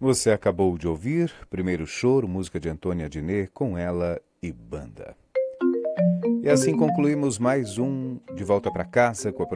Você acabou de ouvir Primeiro Choro, música de Antônia Adnet, com ela e banda. E assim concluímos mais um De Volta para Casa com a